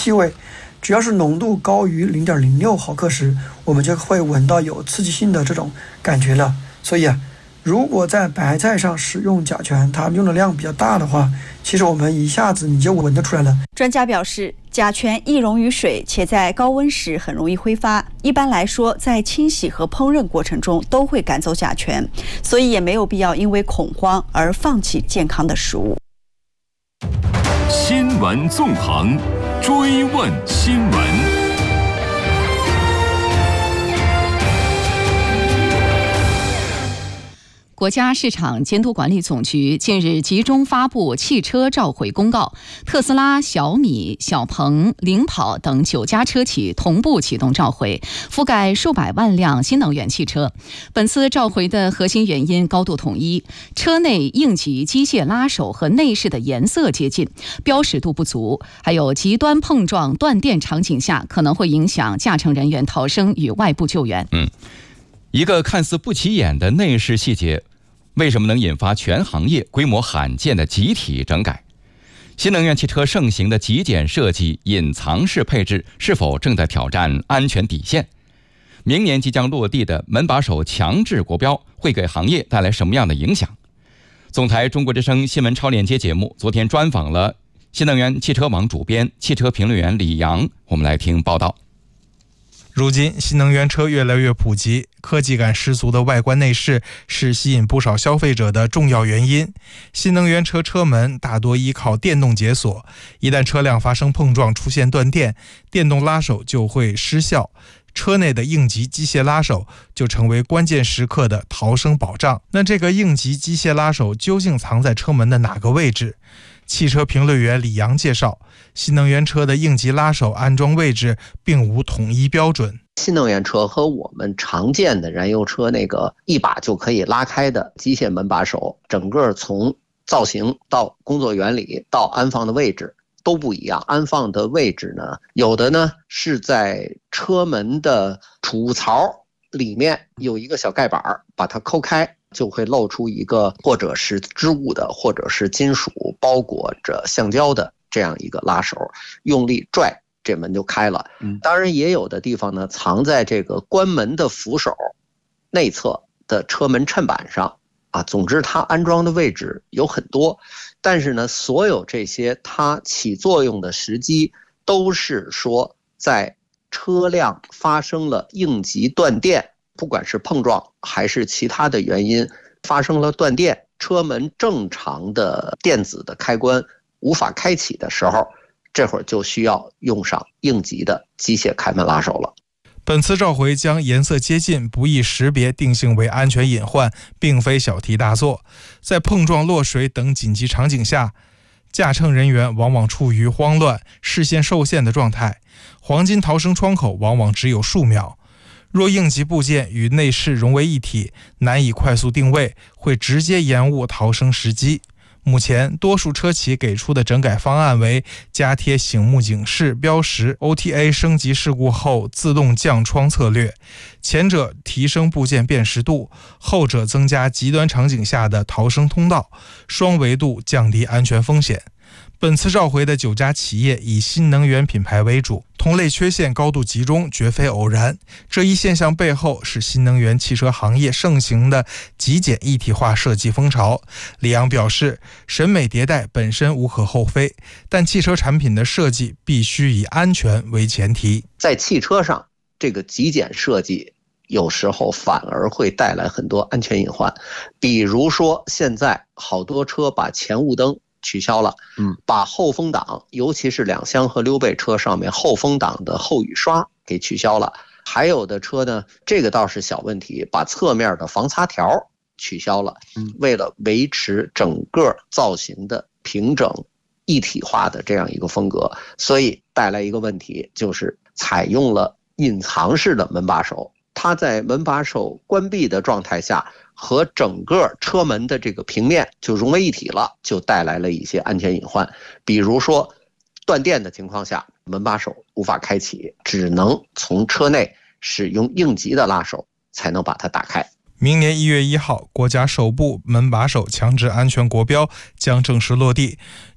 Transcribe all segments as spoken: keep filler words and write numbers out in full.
气味，只要是浓度高于 零点零六毫克时，我们就会闻到有刺激性的这种感觉了。所以啊，如果在白菜上使用甲醛，它用的量比较大的话，其实我们一下子你就闻得出来了。 专家表示，甲醛易溶于水，且在高温时很容易挥发。一般来说，在清洗和烹饪过程中都会赶走甲醛，所以也没有必要因为恐慌而放弃健康的食物。 新闻纵横，追问新闻。 国家市场监督管理总局近日集中发布汽车召回公告，特斯拉、小米、小鹏、领跑等九家车企同步启动召回，覆盖数百万辆新能源汽车。本次召回的核心原因高度统一，车内应急机械拉手和内饰的颜色接近，标识度不足，还有极端碰撞断电场景下可能会影响驾乘人员逃生与外部救援。 嗯，一个看似不起眼的内饰细节，为什么能引发全行业规模罕见的集体整改？新能源汽车盛行的极简设计、隐藏式配置是否正在挑战安全底线？明年即将落地的门把手强制国标会给行业带来什么样的影响？总台中国之声新闻超链接节目昨天专访了新能源汽车网主编、汽车评论员李阳，我们来听报道。 如今新能源车越来越普及，科技感十足的外观内饰是吸引不少消费者的重要原因。新能源车车门大多依靠电动解锁，一旦车辆发生碰撞出现断电，电动拉手就会失效，车内的应急机械拉手就成为关键时刻的逃生保障。那这个应急机械拉手究竟藏在车门的哪个位置？汽车评论员李阳介绍，新能源车的应急拉手安装位置并无统一标准。 新能源车和我们常见的燃油车那个一把就可以拉开的机械门把手，整个从造型到工作原理到安放的位置都不一样。安放的位置呢，有的呢是在车门的储物槽里面有一个小盖板，把它抠开就会露出一个或者是织物的或者是金属包裹着橡胶的这样一个拉手，用力拽这门就开了。当然也有的地方呢藏在这个关门的扶手内侧的车门衬板上啊。总之它安装的位置有很多，但是呢所有这些它起作用的时机都是说在车辆发生了应急断电，不管是碰撞还是其他的原因发生了断电，车门正常的电子的开关无法开启的时候，这会儿就需要用上应急的机械开门拉手了。 本次召回将颜色接近、不易识别定性为安全隐患，并非小题大做。在碰撞、落水等紧急场景下，驾乘人员往往处于慌乱、视线受限的状态，黄金逃生窗口往往只有数秒。若应急部件与内饰融为一体，难以快速定位，会直接延误逃生时机。目前多数车企给出的整改方案为加贴醒目警示标识 O T A 升级事故后自动降窗策略，前者提升部件辨识度，后者增加极端场景下的逃生通道，双维度降低安全风险。本次召回的九家企业以新能源品牌为主，同类缺陷高度集中，绝非偶然。这一现象背后是新能源汽车行业盛行的极简一体化设计风潮。李阳表示，审美迭代本身无可厚非，但汽车产品的设计必须以安全为前提。 在汽车上，这个极简设计有时候反而会带来很多安全隐患。比如说现在好多车把前雾灯取消了，嗯，把后风挡，尤其是两厢和溜背车上面后风挡的后雨刷给取消了。还有的车呢，这个倒是小问题，把侧面的防擦条取消了，嗯，为了维持整个造型的平整一体化的这样一个风格，所以带来一个问题，就是采用了隐藏式的门把手，它在门把手关闭的状态下和整个车门的这个平面就融为一体了，就带来了一些安全隐患。比如说断电的情况下，门把手无法开启，只能从车内使用应急的拉手才能把它打开。 明年一月一号，国家首部门把手强制安全国标将正式落地。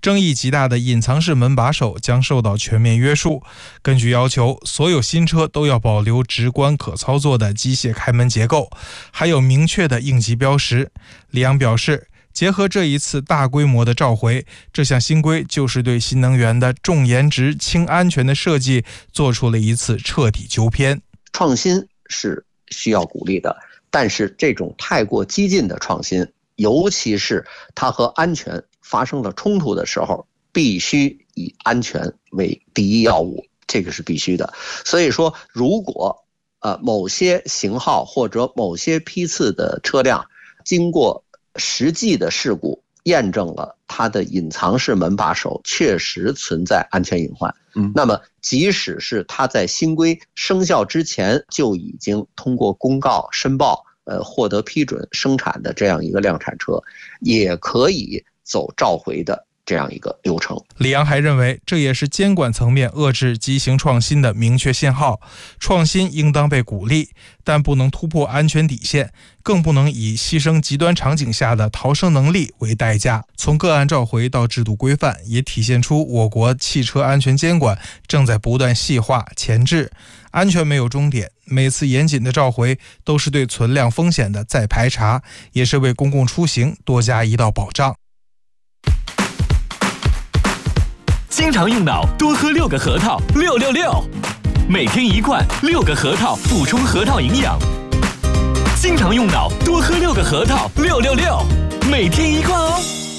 争议极大的隐藏式门把手将受到全面约束。根据要求，所有新车都要保留直观可操作的机械开门结构，还有明确的应急标识。里昂表示，结合这一次大规模的召回，这项新规就是对新能源的重颜值、轻安全的设计做出了一次彻底纠偏。 创新是需要鼓励的，但是这种太过激进的创新，尤其是它和安全发生了冲突的时候，必须以安全为第一要务，这个是必须的。所以说，如果呃某些型号或者某些批次的车辆经过实际的事故验证了它的隐藏式门把手确实存在安全隐患，嗯，那么即使是它在新规生效之前就已经通过公告申报，呃，获得批准生产的这样一个量产车，也可以走召回的这样一个流程。 里昂还认为，这也是监管层面遏制畸形创新的明确信号。创新应当被鼓励，但不能突破安全底线，更不能以牺牲极端场景下的逃生能力为代价。从个案召回到制度规范，也体现出我国汽车安全监管正在不断细化前置。安全没有终点，每次严谨的召回都是对存量风险的再排查，也是为公共出行多加一道保障。 经常用脑，多喝六个核桃，六六六，每天一罐，六个核桃，补充核桃营养。经常用脑，多喝六个核桃，六六六，每天一罐哦。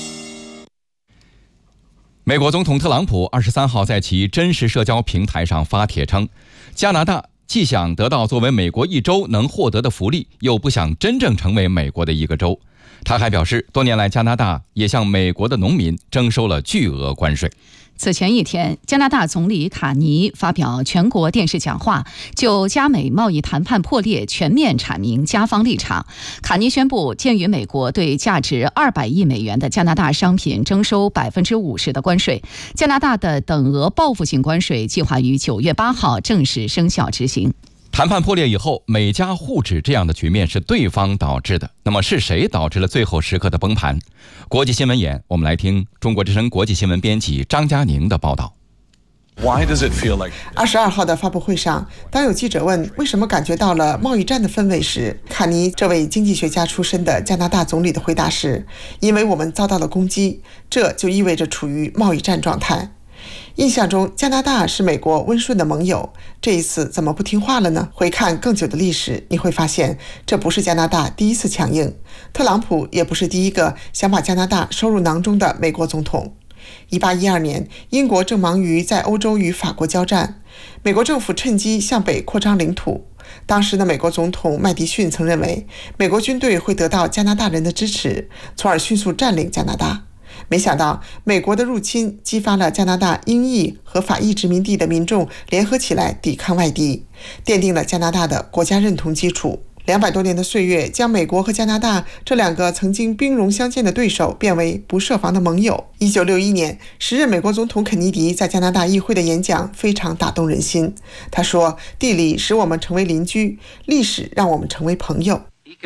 美国总统特朗普二十三号在其真实社交平台上发帖称，加拿大既想得到作为美国一州能获得的福利，又不想真正成为美国的一个州。他还表示，多年来加拿大也向美国的农民征收了巨额关税。 此前一天，加拿大总理卡尼发表全国电视讲话，就加美贸易谈判破裂全面阐明加方立场。卡尼宣布，鉴于美国对价值二百亿美元的加拿大商品征收百分之五十的关税，加拿大的等额报复性关税计划于九月八号正式生效执行。 谈判破裂以后，美加互指这样的局面是对方导致的，那么是谁导致了最后时刻的崩盘？国际新闻眼，我们来听中国之声国际新闻编辑张佳宁的报道。 二十二号的发布会上，当有记者问为什么感觉到了贸易战的氛围时，卡尼这位经济学家出身的加拿大总理的回答是：因为我们遭到了攻击，这就意味着处于贸易战状态。印象中加拿大是美国温顺的盟友，这一次怎么不听话了呢？回看更久的历史，你会发现这不是加拿大第一次强硬，特朗普也不是第一个想把加拿大收入囊中的美国总统。一八一二年，英国正忙于在欧洲与法国交战，美国政府趁机向北扩张领土。当时的美国总统麦迪逊曾认为，美国军队会得到加拿大人的支持，从而迅速占领加拿大。没想到美国的入侵激发了加拿大英裔和法裔殖民地的民众联合起来抵抗外敌，奠定了加拿大的国家认同基础。两百多年的岁月将美国和加拿大这两个曾经兵戎相见的对手变为不设防的盟友。一九六一年，时任美国总统肯尼迪在加拿大议会的演讲非常打动人心。他说：地理使我们成为邻居，历史让我们成为朋友。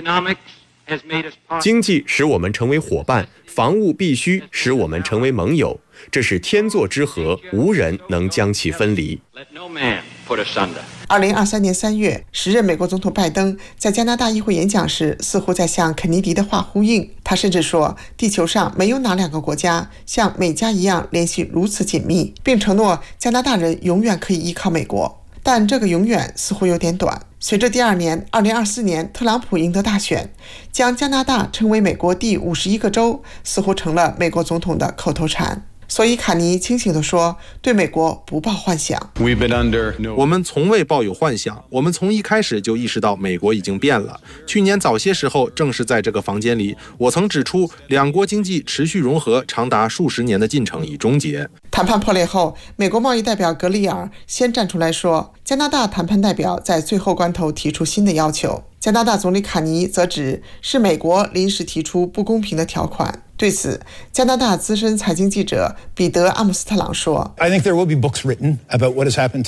经济使我们成为伙伴，防务必须使我们成为盟友，这是天作之合，无人能将其分离。 二零二三年三月，时任美国总统拜登在加拿大议会演讲时，似乎在向肯尼迪的话呼应。他甚至说，地球上没有哪两个国家像美加一样联系如此紧密，并承诺加拿大人永远可以依靠美国。但这个永远似乎有点短。随着第二年二零二四年特朗普赢得大选，将加拿大称为美国第五十一个州似乎成了美国总统的口头禅。所以卡尼清醒地说，对美国不抱幻想。 我们从未抱有幻想，我们从一开始就意识到美国已经变了。去年早些时候，正是在这个房间里，我曾指出两国经济持续融合长达数十年的进程已终结。 谈判破裂后，美国贸易代表格里尔先站出来说，加拿大谈判代表在最后关头提出新的要求。加拿大总理卡尼则指是美国临时提出不公平的条款。对此，加拿大资深财经记者彼得·阿姆斯特朗说：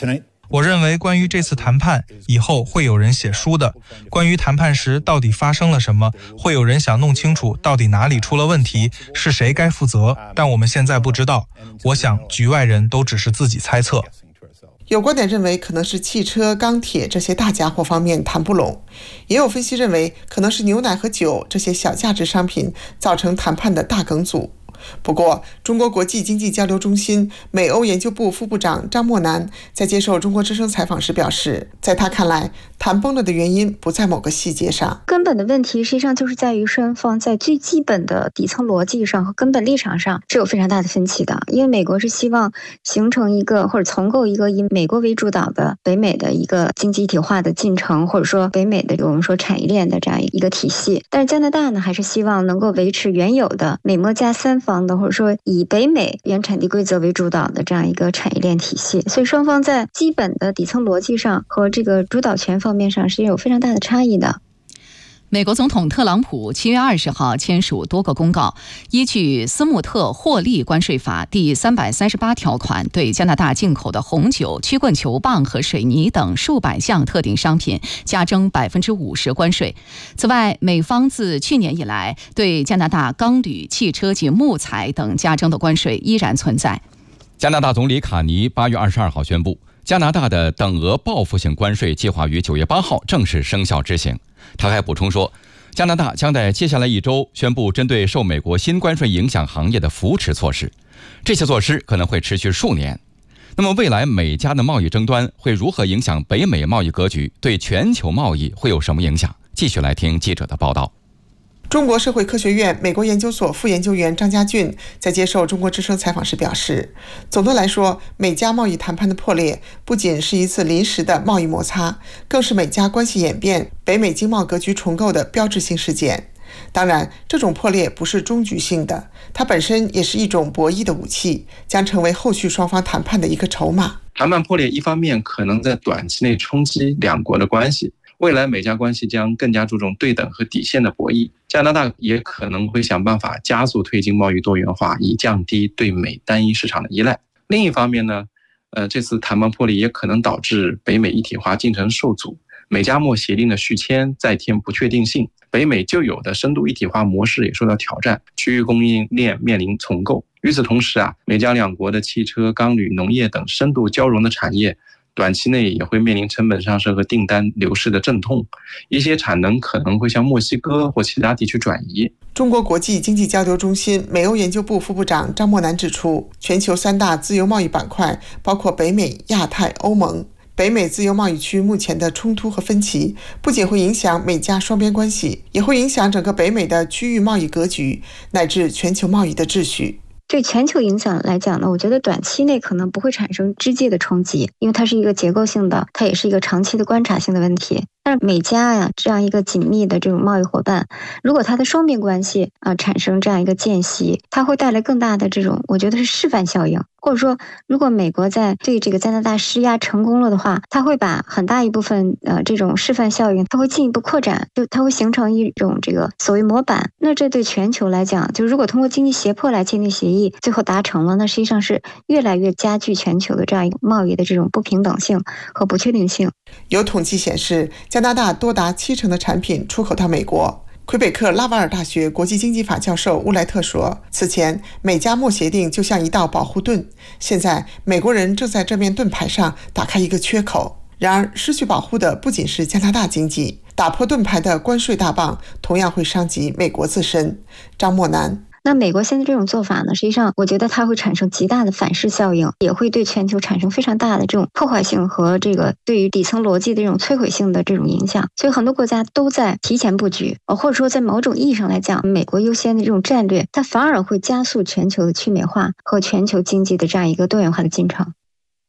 我认为关于这次谈判，以后会有人写书的。关于谈判时到底发生了什么，会有人想弄清楚到底哪里出了问题，是谁该负责，但我们现在不知道。我想局外人都只是自己猜测。 有观点认为可能是汽车、钢铁这些大家伙方面谈不拢，也有分析认为可能是牛奶和酒这些小价值商品造成谈判的大梗阻。不过，中国国际经济交流中心美欧研究部副部长张默南在接受中国之声采访时表示，在他看来，谈崩了的原因不在某个细节上， 根本的问题实际上就是在于双方在最基本的底层逻辑上和根本立场上是有非常大的分歧的。因为美国是希望形成一个或者重构一个以美国为主导的北美的一个经济一体化的进程，或者说北美的我们说产业链的这样一个体系。但是加拿大呢，还是希望能够维持原有的美墨加三方的，或者说以北美原产地规则为主导的这样一个产业链体系。所以双方在基本的底层逻辑上和这个主导权方面上是有非常大的差异的。 美国总统特朗普七月二十号签署多个公告，依据斯穆特获利关税法第三百三十八条款，对加拿大进口的红酒、曲棍球棒和水泥等数百项特定商品加征百分之五十关税。此外，美方自去年以来对加拿大钢铝、汽车及木材等加征的关税依然存在。 加拿大总理卡尼八月二十二号宣布，加拿大的等额报复性关税计划于九月八号正式生效执行。他还补充说，加拿大将在接下来一周宣布针对受美国新关税影响行业的扶持措施，这些措施可能会持续数年。那么未来美加的贸易争端会如何影响北美贸易格局，对全球贸易会有什么影响？继续来听记者的报道。 中国社会科学院美国研究所副研究员张家俊在接受中国之声采访时表示，总的来说，美加贸易谈判的破裂不仅是一次临时的贸易摩擦，更是美加关系演变、北美经贸格局重构的标志性事件。当然，这种破裂不是终局性的，它本身也是一种博弈的武器，将成为后续双方谈判的一个筹码。 谈判破裂一方面可能在短期内冲击两国的关系，未来美加关系将更加注重对等和底线的博弈，加拿大也可能会想办法加速推进贸易多元化，以降低对美单一市场的依赖。另一方面呢，呃，这次谈判破裂也可能导致北美一体化进程受阻，美加墨协定的续签再添不确定性，北美旧有的深度一体化模式也受到挑战，区域供应链面临重构。与此同时啊，美加两国的汽车、钢铝、农业等深度交融的产业短期内也会面临成本上升和订单流失的阵痛，一些产能可能会向墨西哥或其他地区转移。 中国国际经济交流中心美欧研究部副部长张默南指出，全球三大自由贸易板块包括北美、亚太、欧盟。北美自由贸易区目前的冲突和分歧，不仅会影响美加双边关系，也会影响整个北美的区域贸易格局，乃至全球贸易的秩序。 对全球影响来讲呢，我觉得短期内可能不会产生直接的冲击，因为它是一个结构性的，它也是一个长期的观察性的问题。但是美加呀这样一个紧密的这种贸易伙伴，如果它的双边关系啊、呃、产生这样一个间隙，它会带来更大的这种，我觉得是示范效应。或者说，如果美国在对这个加拿大施压成功了的话，它会把很大一部分呃这种示范效应，它会进一步扩展，就它会形成一种这个所谓模板。那这对全球来讲，就如果通过经济胁迫来签订协议，最后达成了，那实际上是越来越加剧全球的这样一个贸易的这种不平等性和不确定性。 有统计显示，加拿大多达七成的产品出口到美国。魁北克拉瓦尔大学国际经济法教授乌莱特说，此前美加墨协定就像一道保护盾，现在美国人正在这面盾牌上打开一个缺口。然而失去保护的不仅是加拿大经济，打破盾牌的关税大棒同样会伤及美国自身。张默南， 那美国现在这种做法呢，实际上我觉得它会产生极大的反噬效应，也会对全球产生非常大的这种破坏性和这个对于底层逻辑的这种摧毁性的这种影响。所以很多国家都在提前布局，或者说在某种意义上来讲，美国优先的这种战略，它反而会加速全球的去美化和全球经济的这样一个多元化的进程。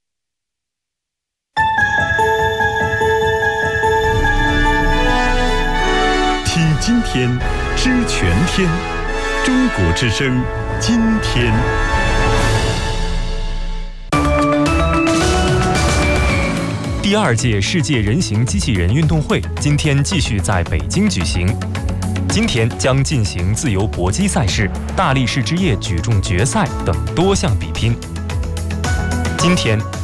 听今天，知全天。中国之声，今天。 第二届世界人形机器人运动会今天继续在北京举行。今天将进行自由搏击赛事、大力士之夜举重决赛等多项比拼。今天，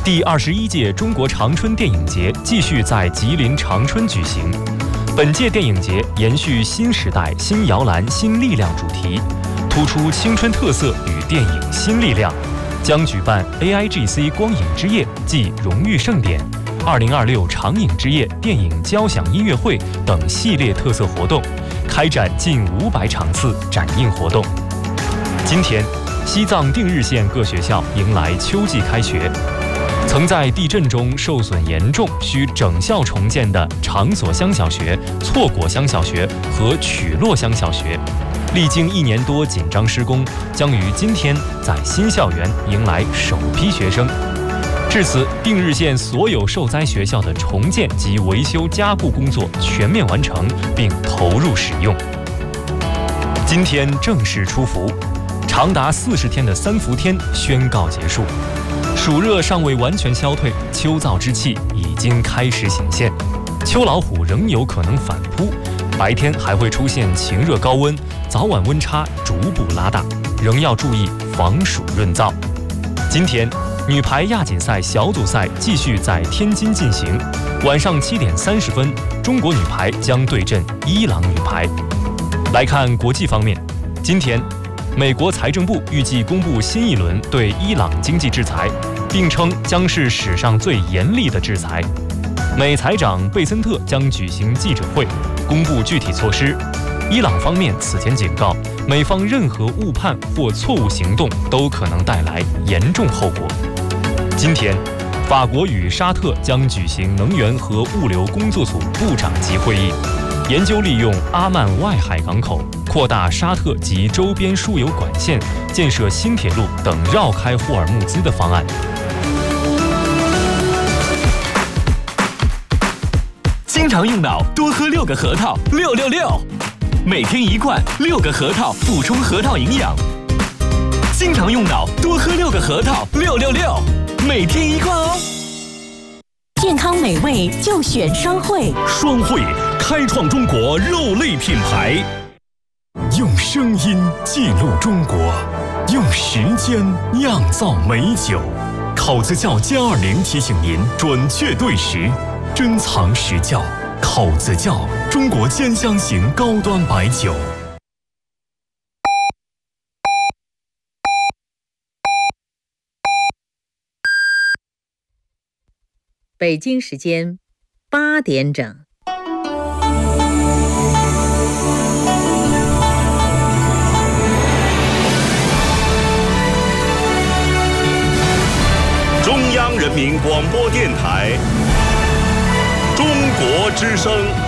第二十一届中国长春电影节继续在吉林长春举行。本届电影节延续新时代新摇篮新力量主题，突出青春特色与电影新力量，将举办 A I G C 光影之夜暨荣誉盛典、二零二六长影之夜电影交响音乐会等系列特色活动，开展近五百场次展映活动。今天，西藏定日县各学校迎来秋季开学。曾在地震中受损严重需整校重建的长所乡小学、错果乡小学和曲洛乡小学，历经一年多紧张施工，将于今天在新校园迎来首批学生。至此，定日县所有受灾学校的重建及维修加固工作全面完成并投入使用。今天正式出伏，长达四十天的三伏天宣告结束。暑热尚未完全消退，秋燥之气已经开始显现，秋老虎仍有可能反扑，白天还会出现晴热高温，早晚温差逐步拉大，仍要注意防暑润燥。今天，女排亚锦赛小组赛继续在天津进行，晚上七点三十分，中国女排将对阵伊朗女排。来看国际方面，今天，美国财政部预计公布新一轮对伊朗经济制裁，并称将是史上最严厉的制裁。美财长贝森特将举行记者会，公布具体措施。伊朗方面此前警告，美方任何误判或错误行动都可能带来严重后果。今天，法国与沙特将举行能源和物流工作组部长级会议，研究利用阿曼外海港口扩大沙特及周边输油管线、建设新铁路等绕开霍尔木兹的方案。 经常用脑，多喝六个核桃，六六六，每天一罐，六个核桃补充核桃营养。经常用脑，多喝六个核桃，六六六，每天一罐哦。 健康美味就选双汇， 双汇开创中国肉类品牌，用声音记录中国，用时间酿造美酒。考子窖歼二零提醒您准确对时，珍藏实窖。考子窖，中国兼香型高端白酒。 北京时间八点整。 中央人民广播电台，中国之声。